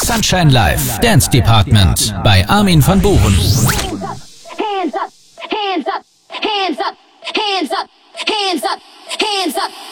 Sunshine Live Dance Department bei Armin van Buuren. Hands up, hands up, hands up, hands up, hands up, hands up.